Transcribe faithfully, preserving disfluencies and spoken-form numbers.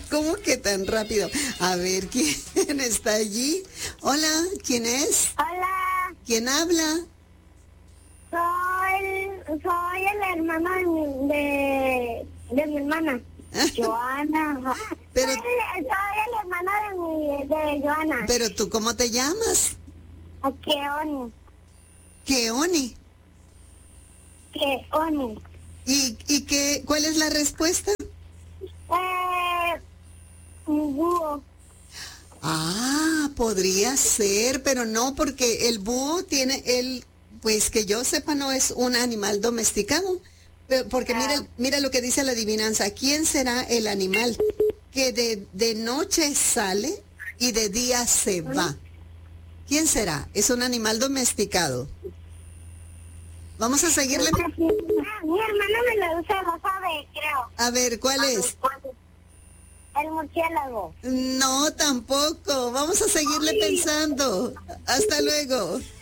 ¿Cómo que tan rápido? A ver, ¿quién está allí? Hola, ¿quién es? Hola, ¿Quién habla? soy, soy el hermano de mi, de, de mi hermana, Joana. Pero- soy, el- soy el hermano de mi, de Joana. Pero tú, ¿cómo te llamas? Keoni, Keoni. Keoni. ¿Y, y qué, cuál es la respuesta? Eh, búho. Ah, podría ser, pero no, porque el búho tiene, el, pues que yo sepa, no es un animal domesticado. Pero- Porque mira, mira lo que dice la adivinanza. ¿Quién será el animal que de, de noche sale y de día se va? ¿Quién será? Es un animal domesticado. Vamos a seguirle. Ah, mi hermana me lo dice, lo sabe, creo. A ver, ¿cuál es? El murciélago. No, tampoco. Vamos a seguirle pensando. Hasta luego.